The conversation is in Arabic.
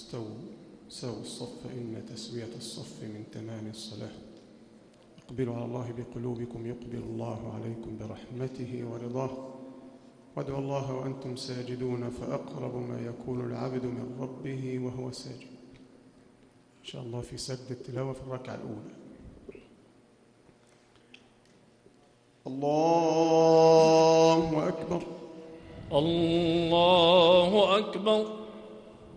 سووا الصف إن تسوية الصف من تمام الصلاة. اقبلوا على الله بقلوبكم يقبل الله عليكم برحمته ورضاه. وادعوا الله وأنتم ساجدون فأقرب ما يكون العبد من ربه وهو ساجد. إن شاء الله في سجد التلاوة في الركعة الأولى. الله أكبر. الله